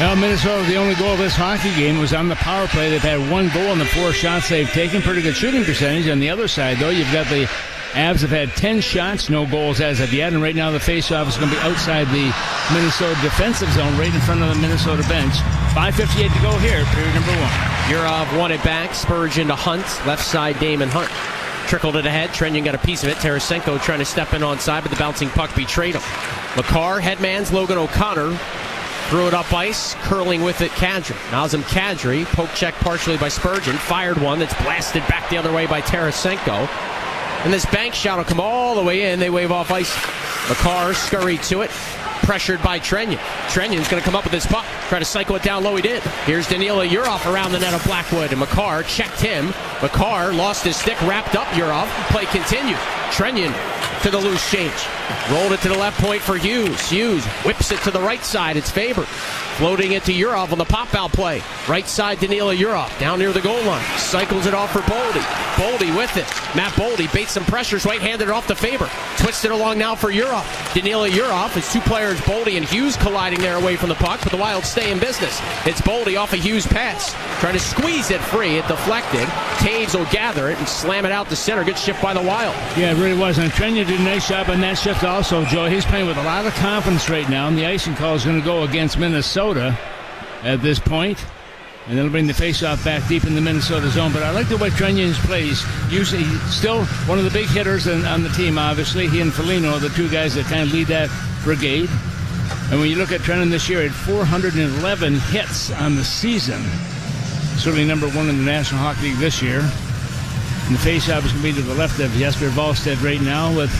Well, Minnesota, the only goal of this hockey game was on the power play. They've had one goal in the 4 shots they've taken. Pretty good shooting percentage. On the other side, though, you've got the Avs have had 10 shots, no goals as of yet. And right now the faceoff is going to be outside the Minnesota defensive zone, right in front of the Minnesota bench. 5:58 to go here, period number 1. Yurov won it back. Spurgeon to Hunt. Left side, Damon Hunt. Trickled it ahead. Trenyon got a piece of it. Tarasenko trying to step in onside, but the bouncing puck betrayed him. Makar, headman's Logan O'Connor. Threw it up ice, curling with it Kadri. Nazem Kadri, poke check partially by Spurgeon. Fired one that's blasted back the other way by Tarasenko. And this bank shot will come all the way in. They wave off ice. Makar scurried to it. Pressured by Trenyon. Trenyon's going to come up with his puck. Try to cycle it down low. He did. Here's Danila Yurov around the net of Blackwood. And Makar checked him. Makar lost his stick. Wrapped up Yurov. Play continued. Trenyon to the loose change. Rolled it to the left point for Hughes. Hughes whips it to the right side. It's Faber. Floating it to Yurov on the pop-out play. Right side, Danila Yurov. Down near the goal line. Cycles it off for Boldy. Boldy with it. Matt Boldy baits some pressures. Right-handed it off to Faber. Twisted along now for Yurov. Danila Yurov. It's 2 players, Boldy and Hughes, colliding there away from the puck, but the Wild stay in business. It's Boldy off a Hughes pass. Trying to squeeze it free. It deflected. Taves will gather it and slam it out to center. Good shift by the Wild. Yeah, it really was. And Trenyon did a nice job on that shift also, Joe. He's playing with a lot of confidence right now, and the icing call is going to go against Minnesota at this point, and it'll bring the faceoff back deep in the Minnesota zone. But I like the way Trenyon plays. Usually, he's still one of the big hitters on the team, obviously. He and Foligno are the 2 guys that kind of lead that brigade. And when you look at Trenyon this year, he had 411 hits on the season. Certainly number 1 in the National Hockey League this year. And the faceoff is going to be to the left of Jesper Wallstedt right now with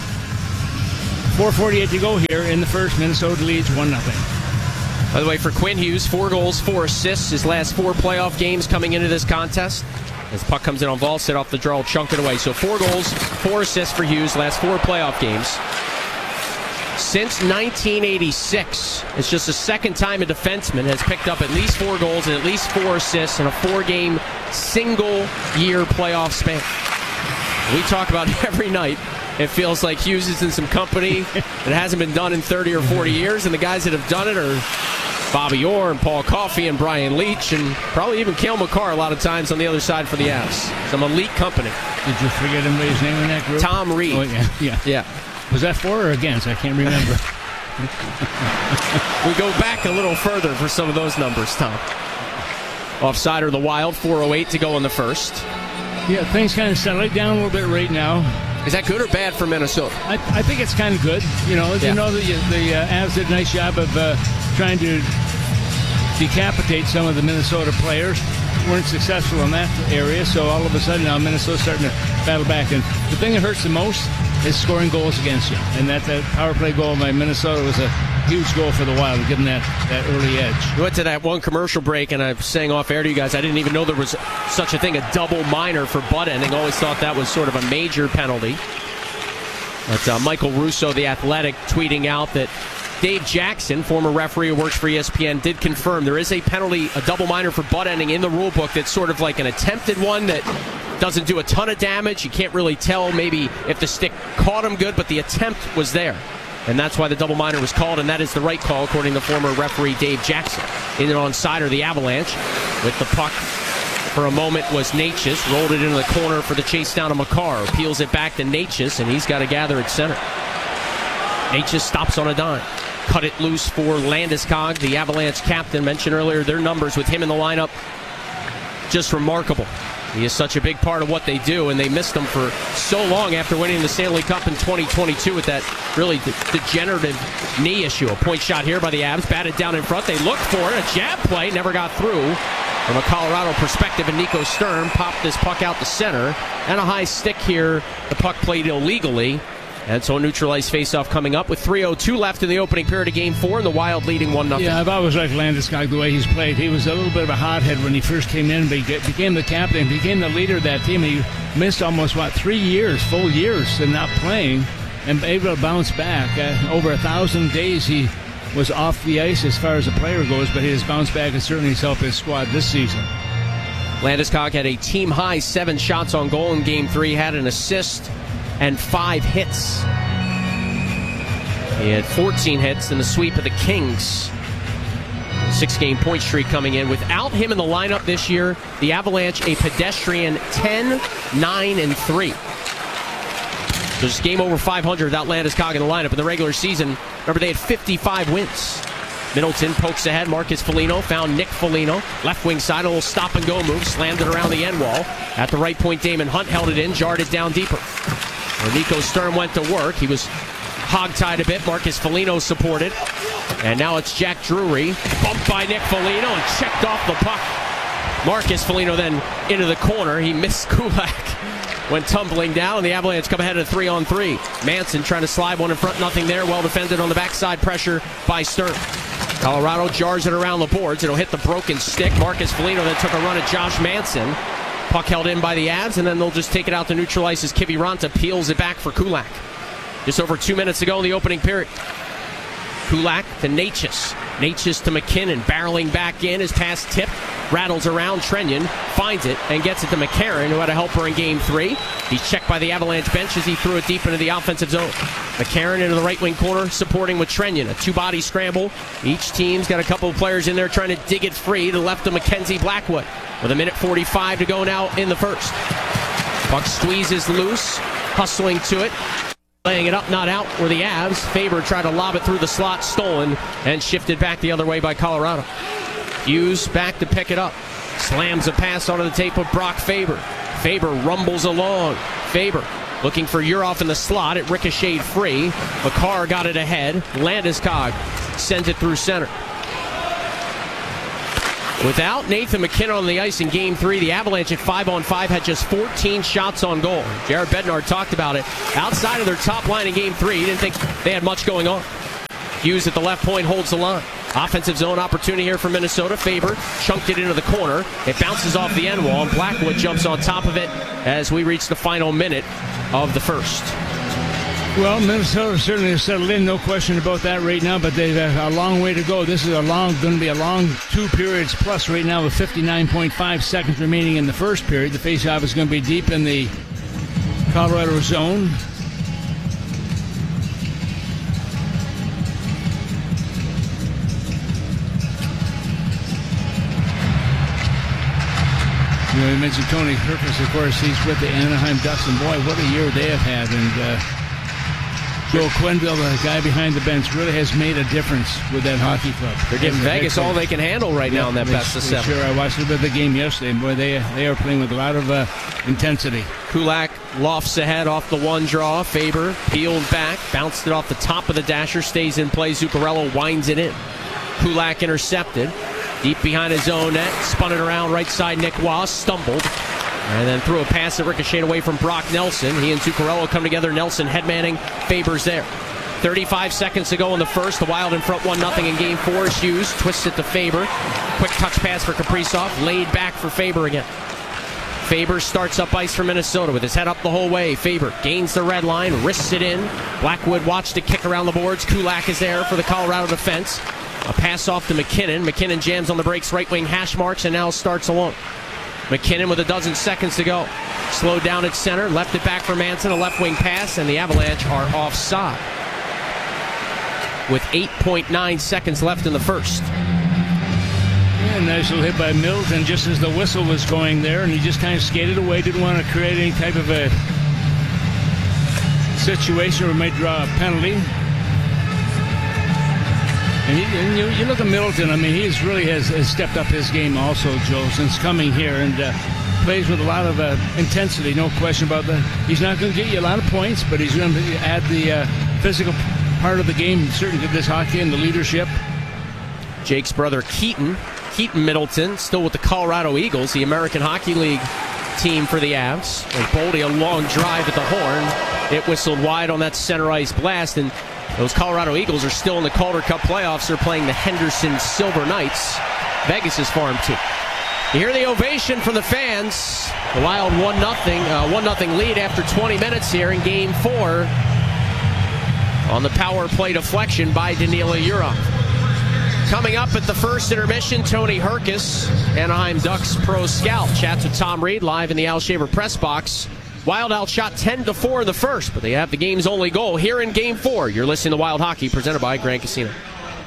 4:48 to go here in the first. Minnesota leads 1-0. By the way, for Quinn Hughes, 4 goals, 4 assists. His last 4 playoff games coming into this contest. As puck comes in on Wallstedt off the draw, will chunk it away. So 4 goals, 4 assists for Hughes, last 4 playoff games. Since 1986, it's just the second time a defenseman has picked up at least 4 goals and at least 4 assists in a 4-game single-year playoff span. We talk about it every night. It feels like Hughes is in some company that hasn't been done in 30 or 40 years, and the guys that have done it are Bobby Orr and Paul Coffey and Brian Leach and probably even Cale Makar a lot of times on the other side for the Avs. Some elite company. Did you forget anybody's name in that group? Tom Reed. Oh, yeah. Was that for or against? I can't remember. We go back a little further for some of those numbers, Tom. Offside or the Wild, 4:08 to go in the first. Yeah, things kind of settling down a little bit right now. Is that good or bad for Minnesota? I think it's kind of good. You know, the Avs did a nice job of trying to decapitate some of the Minnesota players. Weren't successful in that area, so all of a sudden now Minnesota's starting to battle back. And the thing that hurts the most is scoring goals against you. And that power play goal by Minnesota was a huge goal for the Wild, given that early edge. We went to that one commercial break, and I was saying off air to you guys, I didn't even know there was such a thing, a double minor for butt ending. Always thought that was sort of a major penalty. But Michael Russo, the Athletic, tweeting out that Dave Jackson, former referee who works for ESPN, did confirm there is a penalty, a double minor for butt ending in the rule book that's sort of like an attempted one that doesn't do a ton of damage. You can't really tell maybe if the stick caught him good, but the attempt was there. And that's why the double minor was called, and that is the right call, according to former referee Dave Jackson. In and on side are the Avalanche. With the puck for a moment was Natchez. Rolled it into the corner for the chase down to Makar. Peels it back to Natchez, and he's got to gather at center. Natchez stops on a dime. Cut it loose for Landeskog, the Avalanche captain. Mentioned earlier, their numbers with him in the lineup, just remarkable. He is such a big part of what they do, and they missed him for so long after winning the Stanley Cup in 2022 with that really degenerative knee issue. A point shot here by the Avs, batted down in front. They looked for it. A jab play, never got through. From a Colorado perspective, and Nico Sturm popped this puck out to center. And a high stick here. The puck played illegally. And so a neutralized faceoff coming up with 3:02 left in the opening period of Game 4, and the Wild leading 1-0. Yeah, I've always liked Landeskog the way he's played. He was a little bit of a hothead when he first came in, but he became the captain, became the leader of that team. He missed almost, 3 years, full years, and not playing, and able to bounce back. Over 1,000 days he was off the ice as far as a player goes, but his bounce back has certainly helped his squad this season. Landeskog had a team-high 7 shots on goal in Game 3, had an assist and 5 hits. He had 14 hits in the sweep of the Kings. 6-game point streak coming in. Without him in the lineup this year, the Avalanche a pedestrian 10-9-3. So just game over 500 without Landeskog in the lineup. In the regular season, remember, they had 55 wins. Middleton pokes ahead. Marcus Foligno found Nick Foligno. Left wing side, a little stop-and-go move. Slammed it around the end wall. At the right point, Damon Hunt held it in, jarred it down deeper. Where Nico Sturm went to work. He was hog-tied a bit. Marcus Foligno supported. And now it's Jack Drury. Bumped by Nick Foligno and checked off the puck. Marcus Foligno then into the corner. He missed Kulak. Went tumbling down, and the Avalanche come ahead at a 3-on-3. Manson trying to slide one in front. Nothing there. Well defended on the backside. Pressure by Sturm. Colorado jars it around the boards. It'll hit the broken stick. Marcus Foligno then took a run at Josh Manson. Puck held in by the Avs, and then they'll just take it out to neutral ice as Kiviranta peels it back for Kulak. Just over 2 minutes ago in the opening period. Kulak to Natchez. Natchez to McKinnon. Barreling back in. His pass tipped. Rattles around. Trenyon finds it and gets it to McCarron, who had a helper in Game 3. He's checked by the Avalanche bench as he threw it deep into the offensive zone. McCarron into the right wing corner, supporting with Trenyon. A two-body scramble. Each team's got a couple of players in there trying to dig it free to the left of Mackenzie Blackwood. With 1:45 to go now in the first. Puck squeezes loose. Hustling to it. Laying it up, not out, were the Avs. Faber tried to lob it through the slot, stolen, and shifted back the other way by Colorado. Hughes back to pick it up. Slams a pass onto the tape of Brock Faber. Faber rumbles along. Faber looking for Urhoff in the slot. It ricocheted free. Makar got it ahead. Landeskog sends it through center. Without Nathan McKinnon on the ice in Game 3, the Avalanche at 5-on-5 had just 14 shots on goal. Jared Bednar talked about it. Outside of their top line in Game 3, he didn't think they had much going on. Hughes at the left point holds the line. Offensive zone opportunity here for Minnesota. Faber chunked it into the corner. It bounces off the end wall, and Blackwood jumps on top of it as we reach the final minute of the first. Well, Minnesota certainly has settled in, no question about that right now, but they've a long way to go. This is going to be a long 2 periods plus right now with 59.5 seconds remaining in the first period. The faceoff is going to be deep in the Colorado zone. You know, you mentioned Tony Herkus, of course. He's with the Anaheim Ducks, and boy, what a year they have had. And Joe Quenneville, the guy behind the bench, really has made a difference with that hockey club. They're giving Vegas all they can handle right now in that best of 7. Sure, I watched a bit of the game yesterday, and boy, they are playing with a lot of intensity. Kulak lofts ahead off the one draw. Faber peeled back, bounced it off the top of the dasher, stays in play. Zuccarello winds it in. Kulak intercepted. Deep behind his own net, spun it around right side. Nick Waugh stumbled and then threw a pass that ricocheted away from Brock Nelson. He and Zuccarello come together. Nelson headmanning. Faber's there. 35 seconds to go in the first. The Wild in front 1-0 in Game 4. Hughes twists it to Faber. Quick touch pass for Kaprizov. Laid back for Faber again. Faber starts up ice for Minnesota with his head up the whole way. Faber gains the red line, wrists it in. Blackwood watched it kick around the boards. Kulak is there for the Colorado defense. A pass off to McKinnon. McKinnon jams on the brakes, right wing hash marks, and now starts alone. McKinnon with 12 seconds to go. Slowed down at center, left it back for Manson, a left wing pass, and the Avalanche are offside. With 8.9 seconds left in the first. Yeah, nice little hit by Middleton just as the whistle was going there, and he just kind of skated away. Didn't want to create any type of a situation where he might draw a penalty. And you look at Middleton, I mean, he really has stepped up his game also, Joe, since coming here, and plays with a lot of intensity, no question about that. He's not going to get you a lot of points, but he's going to add the physical part of the game, certainly to this hockey and the leadership. Jake's brother Keaton Middleton, still with the Colorado Eagles, the American Hockey League team for the Avs. And Boldy, a long drive at the horn. It whistled wide on that center ice blast, and those Colorado Eagles are still in the Calder Cup playoffs. They're playing the Henderson Silver Knights, Vegas' farm team. You hear the ovation from the fans. The Wild 1-0 lead after 20 minutes here in Game 4 on the power play deflection by Danila Urhoff. Coming up at the first intermission, Tony Herkus, Anaheim Ducks pro scout, chats with Tom Reed live in the Al Shaver press box. Wild outshot 10-4 in the first, but they have the game's only goal here in Game 4. You're listening to Wild Hockey, presented by Grand Casino.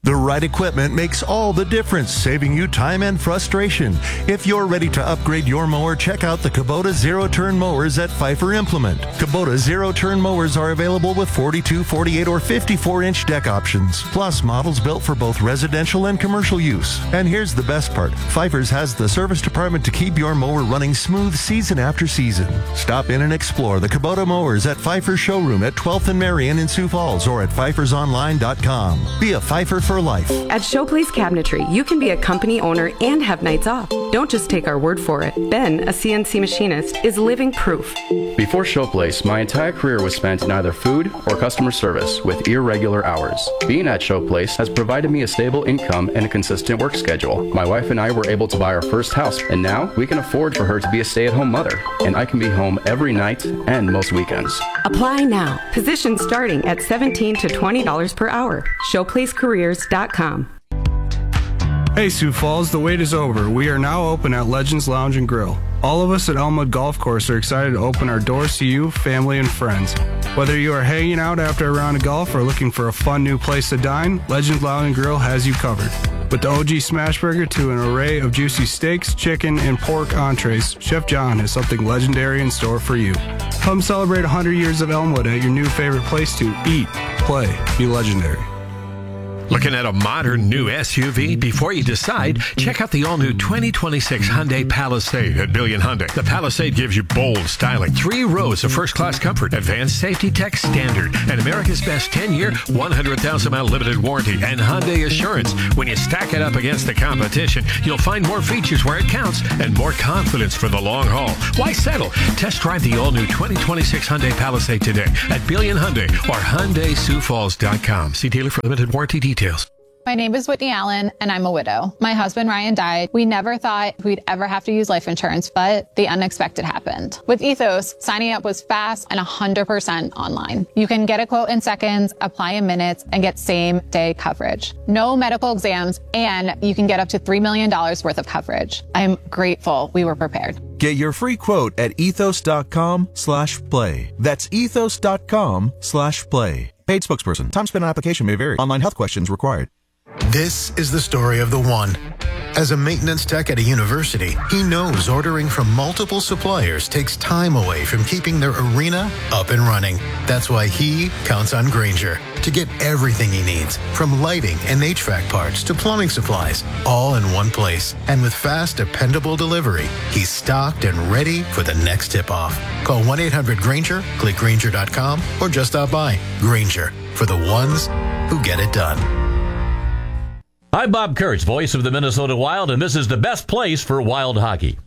The right equipment makes all the difference, saving you time and frustration. If you're ready to upgrade your mower, check out the Kubota zero-turn mowers at Pfeiffer Implement. Kubota zero-turn mowers are available with 42, 48, or 54-inch deck options, plus models built for both residential and commercial use. And here's the best part. Pfeiffer's has the service department to keep your mower running smooth season after season. Stop in and explore the Kubota mowers at Pfeiffer's showroom at 12th and Marion in Sioux Falls or at pfeiffersonline.com. Be a Pfeiffer for life. At Showplace Cabinetry, you can be a company owner and have nights off. Don't just take our word for it. Ben, a CNC machinist, is living proof. Before Showplace, my entire career was spent in either food or customer service with irregular hours. Being at Showplace has provided me a stable income and a consistent work schedule. My wife and I were able to buy our first house, and now we can afford for her to be a stay-at-home mother, and I can be home every night and most weekends. Apply now. Positions starting at $17 to $20 per hour. ShowplaceCareers.com. Hey Sioux Falls, the wait is over. We are now open at Legends Lounge and Grill. All of us at Elmwood Golf Course are excited to open our doors to you, family, and friends. Whether you are hanging out after a round of golf or looking for a fun new place to dine, Legends Lounge and Grill has you covered. With the OG Smash Burger to an array of juicy steaks, chicken, and pork entrees, Chef John has something legendary in store for you. Come celebrate 100 years of Elmwood at your new favorite place to eat, play, be legendary. Looking at a modern new SUV? Before you decide, check out the all-new 2026 Hyundai Palisade at Billion Hyundai. The Palisade gives you bold styling, 3 rows of first-class comfort, advanced safety tech standard, and America's best 10-year, 100,000-mile limited warranty, and Hyundai Assurance. When you stack it up against the competition, you'll find more features where it counts and more confidence for the long haul. Why settle? Test drive the all-new 2026 Hyundai Palisade today at Billion Hyundai or HyundaiSiouxFalls.com. See dealer for limited warranty details. My name is Whitney Allen, and I'm a widow. My husband, Ryan, died. We never thought we'd ever have to use life insurance, but the unexpected happened. With Ethos, signing up was fast and 100% online. You can get a quote in seconds, apply in minutes, and get same-day coverage. No medical exams, and you can get up to $3 million worth of coverage. I'm grateful we were prepared. Get your free quote at ethos.com/play. That's ethos.com/play. Paid spokesperson. Time spent on application may vary. Online health questions required. This is the story of the one. As a maintenance tech at a university, he knows ordering from multiple suppliers takes time away from keeping their arena up and running. That's why he counts on Grainger to get everything he needs, from lighting and HVAC parts to plumbing supplies, all in one place. And with fast, dependable delivery, he's stocked and ready for the next tip-off. Call 1-800-GRAINGER, click Grainger.com, or just stop by. Grainger, for the ones who get it done. I'm Bob Kurtz, voice of the Minnesota Wild, and this is the best place for Wild hockey.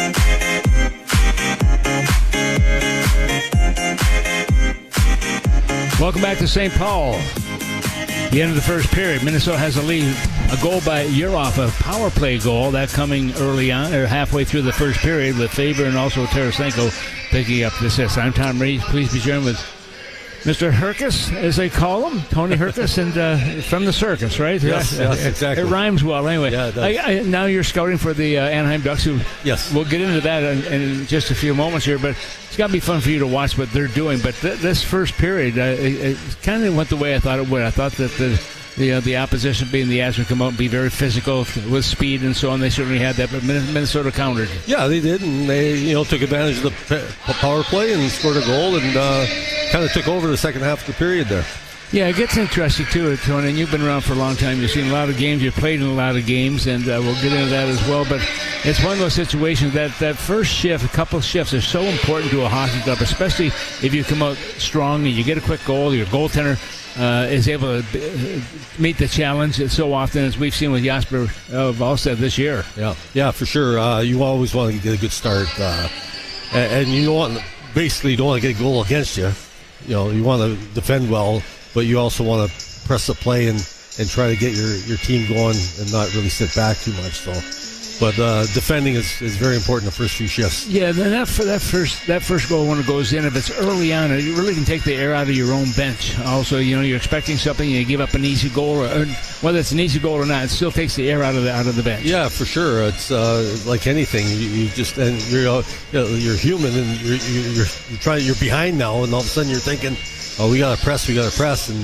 Welcome back to St. Paul. The end of the first period. Minnesota has a lead. A goal by Yurov, a power play goal. That coming early on, or halfway through the first period, with Faber and also Tarasenko picking up the assist. I'm Tom Reed. Please be joined with Mr. Herkus, as they call him, Tony Herkus, and from the circus, right? Yes, exactly. It rhymes well, anyway. Yeah, it does. Now you're scouting for the Anaheim Ducks, who we'll get into that in just a few moments here, but it's got to be fun for you to watch what they're doing. But this first period, it kind of went the way I thought it would. I thought that the opposition, being the Avs, would come out and be very physical with speed and so on. They certainly had that, but Minnesota countered. Yeah, they did, and they took advantage of the power play and scored a goal and kind of took over the second half of the period there. Yeah, it gets interesting, too, Tony, and you've been around for a long time. You've seen a lot of games. You've played in a lot of games, and we'll get into that as well. But it's one of those situations that first shift, a couple of shifts, are so important to a hockey club, especially if you come out strong and you get a quick goal, your goaltender is able to meet the challenge so often, as we've seen with Jasper Wallstedt this year. Yeah, for sure. You always want to get a good start, and you don't want to get a goal against you. You want to defend well, but you also want to press the play and try to get your team going and not really sit back too much. But defending is very important the first few shifts. Yeah, then that first goal, when it goes in, if it's early on, it really can take the air out of your own bench. Also, you're expecting something, you give up an easy goal, or whether it's an easy goal or not, it still takes the air out of the bench. Yeah, for sure. It's like anything. You just, and you're human, and you're behind now, and all of a sudden you're thinking, oh, we got to press, and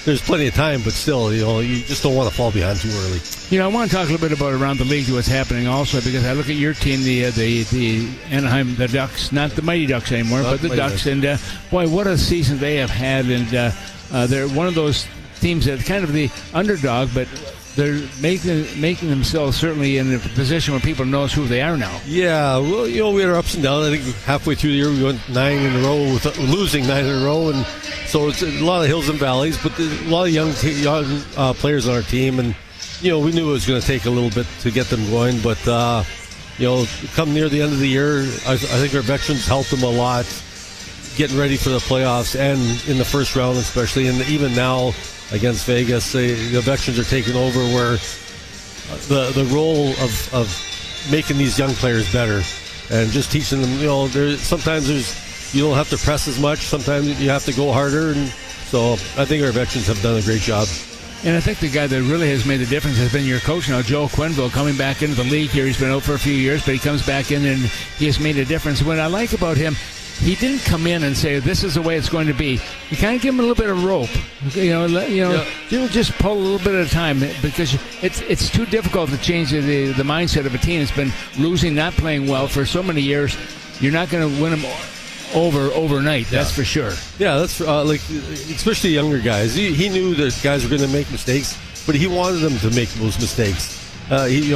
there's plenty of time, but still, you just don't want to fall behind too early. I want to talk a little bit about around the league what's happening also, because I look at your team, the Anaheim, the Ducks, not the Mighty Ducks anymore, but the Ducks, and boy, what a season they have had, and they're one of those teams that's kind of the underdog, but they're making themselves certainly in a position where people knows who they are now. Yeah, well, we had our ups and downs. I think halfway through the year we went 9 in a row, losing 9 in a row, and so it's a lot of hills and valleys. But there's a lot of young players on our team, and we knew it was going to take a little bit to get them going. But come near the end of the year, I think our veterans helped them a lot, getting ready for the playoffs and in the first round especially, and even now against Vegas, the veterans are taking over where the role of making these young players better and just teaching them. Sometimes you don't have to press as much. Sometimes you have to go harder, and so I think our veterans have done a great job. And I think the guy that really has made the difference has been your coach now, Joe Quenneville, coming back into the league here. He's been out for a few years, but he comes back in and he has made a difference. What I like about him, he didn't come in and say, this is the way it's going to be. You kind of give him a little bit of rope. Just pull a little bit at a time, because it's too difficult to change the mindset of a team that's been losing, not playing well for so many years. You're not going to win them overnight, that's for sure. Yeah, that's especially younger guys. He knew that guys were going to make mistakes, but he wanted them to make those mistakes. He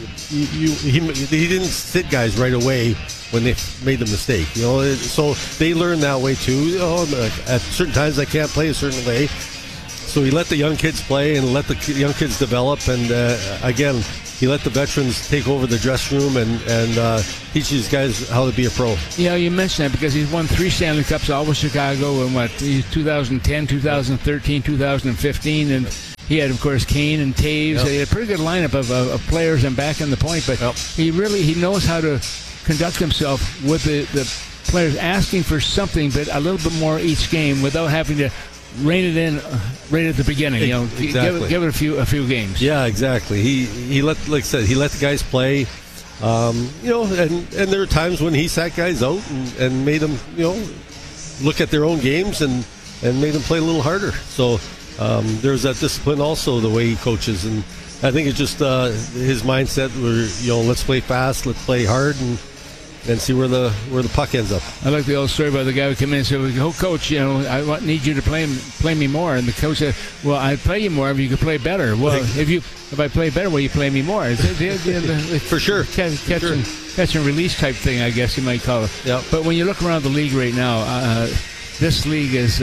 didn't sit guys right away when they made the mistake, so they learn that way too. At certain times I can't play a certain way, so he let the young kids play and let the young kids develop, and again, he let the veterans take over the dressing room and teach these guys how to be a pro. Yeah, you mentioned that because he's won 3 Stanley Cups, all with Chicago in 2010, 2013, 2015, and he had, of course, Kane and Taves. Yep. He had a pretty good lineup of players and back in the point, but he knows how to conduct himself with the players asking for something, but a little bit more each game without having to rein it in right at the beginning. Exactly. Give it a few games. Yeah, exactly. He let, like I said, he let the guys play. And there were times when he sat guys out and made them, look at their own games and made them play a little harder. So there's that discipline also, the way he coaches, and I think it's just his mindset where let's play fast, let's play hard, and see where the puck ends up. I like the old story about the guy who came in and said, "Oh, coach, I need you to play me more." And the coach said, "Well, I'd play you more if you could play better." Well, if I play better, will you play me more? For sure. Catch and release type thing, I guess you might call it. Yeah. But when you look around the league right now, this league is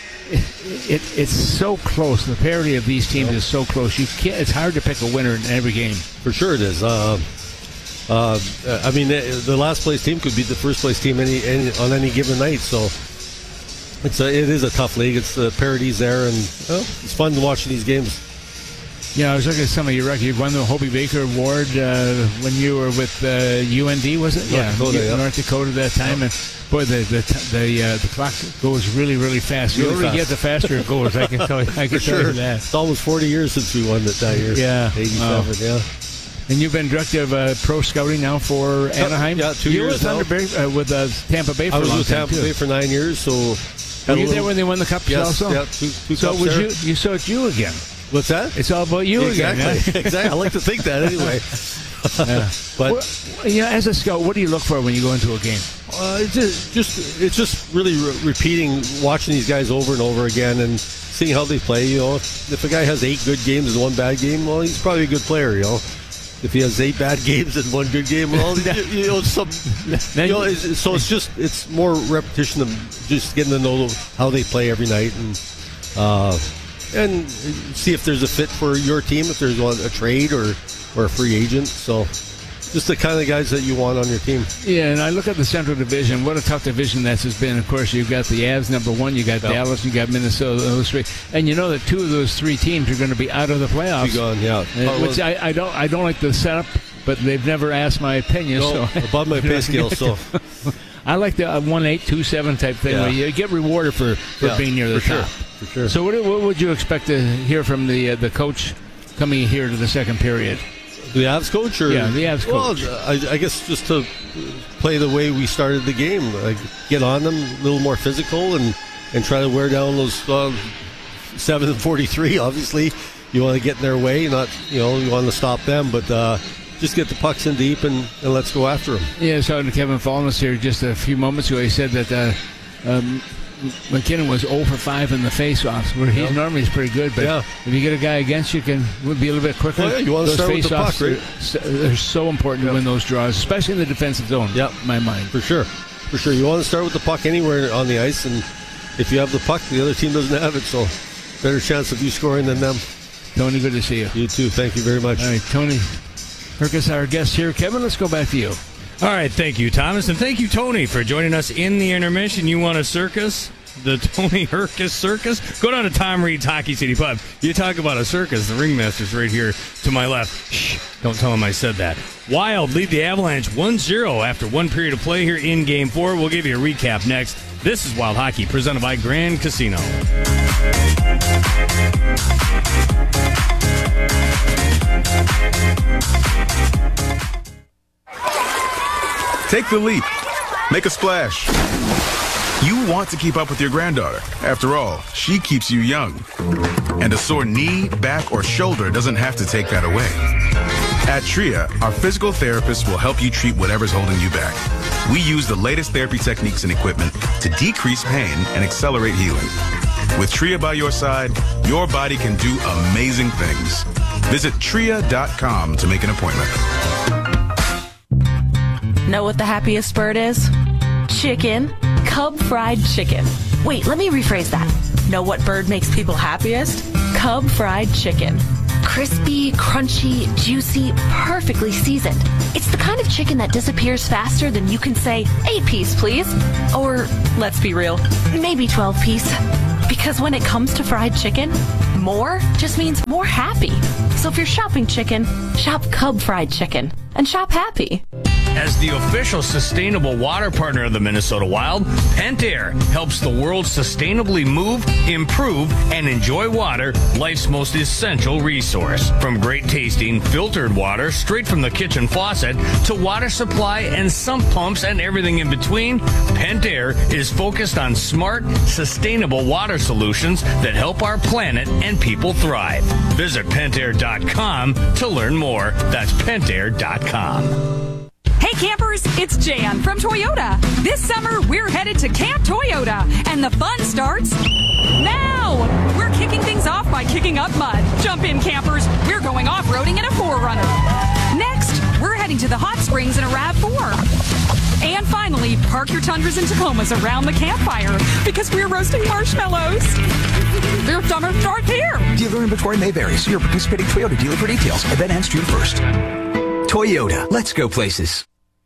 it's so close. The parity of these teams is so close. It's hard to pick a winner in every game. For sure, it is. The last place team could be the first place team on any given night. So it is a tough league. It's the parity's there, and it's fun to watch these games. Yeah, I was looking at some of your records. You won the Hobie Baker Award when you were with UND, was it? North Dakota at that time. And boy, the clock goes really, really fast. The older you get, the faster it goes. I can tell you that. It's almost 40 years since we won that year. Yeah, 87. Yeah. And you've been director of pro scouting now for Anaheim. Yeah, 2 years now. With Tampa Bay for a long time. I was with Tampa Bay for 9 years. So were you there when they won the cups also? Yeah, two so cups there. So it's you again. What's that? It's all about you again. Exactly. I like to think that anyway. But as a scout, what do you look for when you go into a game? It's just really repeating, watching these guys over and over again, and seeing how they play. If a guy has 8 good games and 1 bad game, well, he's probably a good player. If he has 8 bad games and 1 good game, well, so it's more repetition of just getting to know how they play every night, and see if there's a fit for your team, if there's a trade or a free agent. So just the kind of guys that you want on your team. Yeah, and I look at the Central Division. What a tough division that has been. Of course, you've got the Avs, number 1. You got Dallas. You got Minnesota. Those 3, and you know that 2 of those 3 teams are going to be out of the playoffs. Be gone, yeah. Which I don't like the setup, but they've never asked my opinion. No, so above my pay scale. So I like the 1-8, 2-7 type thing where you get rewarded for being near the top. For sure. So what would you expect to hear from the coach coming here to the second period? The Avs coach? The Avs coach. Well, I guess just to play the way we started the game. Get on them, a little more physical, and try to wear down those 7:43, obviously, you want to get in their way, you want to stop them, but just get the pucks in deep and let's go after them. Yeah, I was talking to Kevin Fallness here just a few moments ago. He said that McKinnon was 0 for 5 in the face-offs, where he's normally pretty good, but if you get a guy against you, would be a little bit quicker. Well, you want to start with the puck, right? They're so important to win those draws, especially in the defensive zone, in my mind. For sure. You want to start with the puck anywhere on the ice, and if you have the puck, the other team doesn't have it, so better chance of you scoring than them. Tony, good to see you. You too. Thank you very much. All right, Tony Herkus, our guest here. Kevin, let's go back to you. All right, thank you, Thomas, and thank you, Tony, for joining us in the intermission. You want a circus? The Tony Herkus Circus? Go down to Tom Reed's Hockey City Pub. You talk about a circus, the ringmaster's right here to my left. Shh, don't tell him I said that. Wild lead the Avalanche 1-0 after one period of play here in Game 4. We'll give you a recap next. This is Wild Hockey, presented by Grand Casino. Take the leap. Make a splash. You want to keep up with your granddaughter. After all, she keeps you young. And a sore knee, back, or shoulder doesn't have to take that away. At TRIA, our physical therapists will help you treat whatever's holding you back. We use the latest therapy techniques and equipment to decrease pain and accelerate healing. With TRIA by your side, your body can do amazing things. Visit TRIA.com to make an appointment. Know what the happiest bird is? Chicken. Cub fried chicken. Wait, let me rephrase that. Know what bird makes people happiest? Cub fried chicken. Crispy, crunchy, juicy, perfectly seasoned. It's the kind of chicken that disappears faster than you can say, 8-piece, please. Or, let's be real, maybe 12-piece. Because when it comes to fried chicken, more just means more happy. So if you're shopping chicken, shop Cub fried chicken. And shop happy. As the official sustainable water partner of the Minnesota Wild, Pentair helps the world sustainably move, improve, and enjoy water, life's most essential resource. From great tasting filtered water straight from the kitchen faucet to water supply and sump pumps and everything in between, Pentair is focused on smart, sustainable water solutions that help our planet and people thrive. Visit Pentair.com to learn more. That's Pentair.com. Hey campers, it's Jan from Toyota. This summer, we're headed to Camp Toyota, and the fun starts now. We're kicking things off by kicking up mud. Jump in, campers. We're going off-roading in a 4Runner. Next, we're heading to the hot springs in a RAV4. And finally, park your Tundras and Tacomas around the campfire because we're roasting marshmallows. Their summer starts here. Dealer inventory may vary. See your participating Toyota dealer for details. Event ends June 1st. Toyota. Let's go places.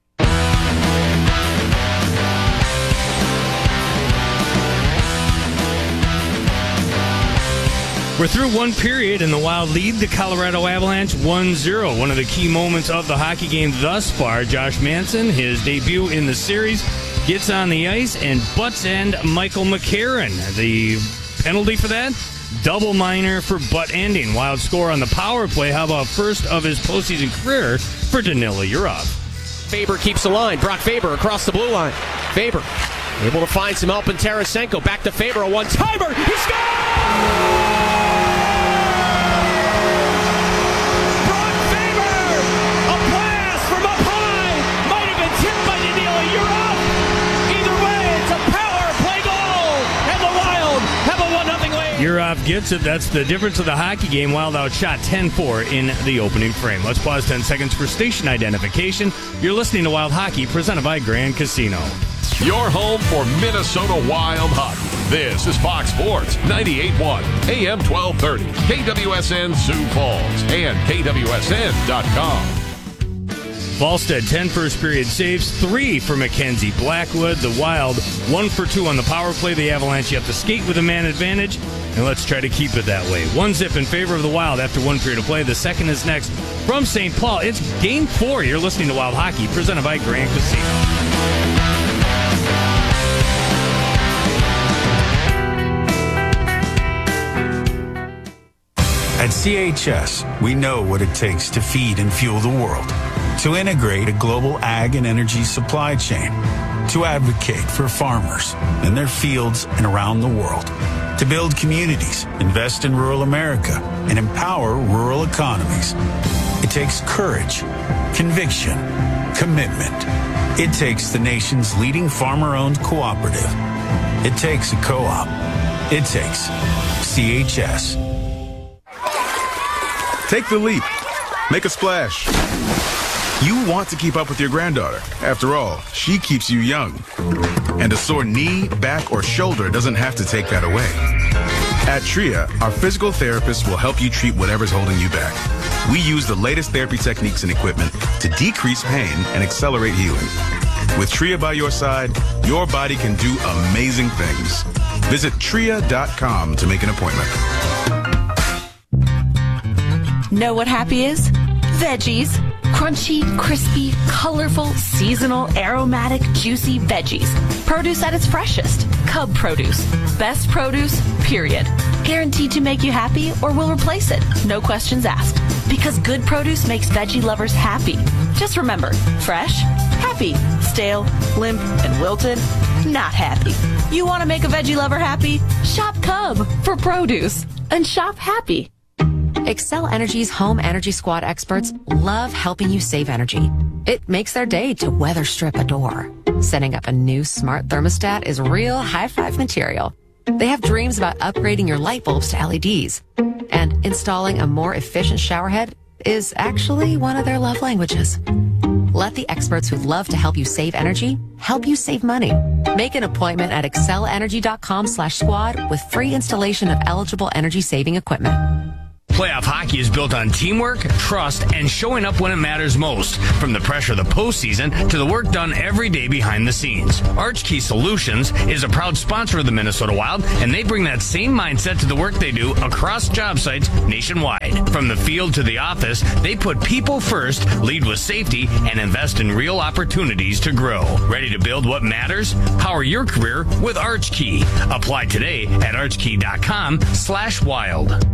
We're through one period, and the Wild lead the Colorado Avalanche 1-0. One of the key moments of the hockey game thus far, Josh Manson, his debut in the series, gets on the ice and butts end Michael McCarron. The penalty for that? Double minor for butt ending. Wild score on the power play. How about first of his postseason career for Danila Yurov? Faber keeps the line. Brock Faber across the blue line. Faber able to find some help in Tarasenko. Back to Faber, a one-timer. He scores! Brock Faber! A blast from up high! Might have been tipped by Danila Yurov. Either way, it's a power play goal! And the Wild have a 1-0 lead. Yurov gets it. That's the difference of the hockey game. Wild outshot 10-4 in the opening frame. Let's pause 10 seconds for station identification. You're listening to Wild Hockey, presented by Grand Casino. Your home for Minnesota Wild hockey. This is Fox Sports 98.1 AM 1230 KWSN Sioux Falls and KWSN.com. Volstead, 10 first period saves, 3 for Mackenzie Blackwood. The Wild, 1 for 2 on the power play. The Avalanche have to skate with a man advantage, and let's try to keep it that way. 1-0 in favor of the Wild after 1 period of play. The second is next from St. Paul. It's Game 4. You're listening to Wild Hockey, presented by Grand Casino. At CHS, we know what it takes to feed and fuel the world, to integrate a global ag and energy supply chain, to advocate for farmers in their fields and around the world, to build communities, invest in rural America, and empower rural economies. It takes courage, conviction, commitment. It takes the nation's leading farmer-owned cooperative. It takes a co-op. It takes CHS. Take the leap. Make a splash. You want to keep up with your granddaughter. After all, she keeps you young. And a sore knee, back, or shoulder doesn't have to take that away. At TRIA, our physical therapists will help you treat whatever's holding you back. We use the latest therapy techniques and equipment to decrease pain and accelerate healing. With TRIA by your side, your body can do amazing things. Visit TRIA.com to make an appointment. Know what happy is? Veggies. Crunchy, crispy, colorful, seasonal, aromatic, juicy veggies. Produce at its freshest. Cub Produce. Best produce, period. Guaranteed to make you happy or will replace it. No questions asked. Because good produce makes veggie lovers happy. Just remember, fresh, happy. Stale, limp, and wilted, not happy. You want to make a veggie lover happy? Shop Cub for produce and shop happy. Xcel Energy's Home Energy Squad experts love helping you save energy. It makes their day to weather strip a door. Setting up a new smart thermostat is real high-five material. They have dreams about upgrading your light bulbs to LEDs. And installing a more efficient showerhead is actually one of their love languages. Let the experts who love to help you save energy help you save money. Make an appointment at excelenergy.com/squad with free installation of eligible energy-saving equipment. Playoff hockey is built on teamwork, trust, and showing up when it matters most. From the pressure of the postseason to the work done every day behind the scenes. Archkey Solutions is a proud sponsor of the Minnesota Wild, and they bring that same mindset to the work they do across job sites nationwide. From the field to the office, they put people first, lead with safety, and invest in real opportunities to grow. Ready to build what matters? Power your career with Archkey. Apply today at archkey.com/wild.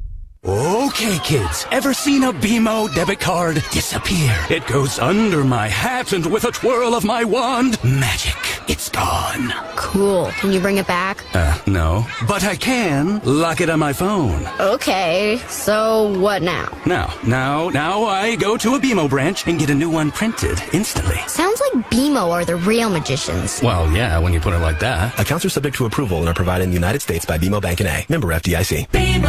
Okay, kids, ever seen a BMO debit card disappear? It goes under my hat, and with a twirl of my wand, magic, it's gone. Cool. Can you bring it back? No. But I can lock it on my phone. Okay, so what now? Now I go to a BMO branch and get a new one printed instantly. Sounds like BMO are the real magicians. Well, yeah, when you put it like that. Accounts are subject to approval and are provided in the United States by BMO Bank N.A. Member FDIC. BMO.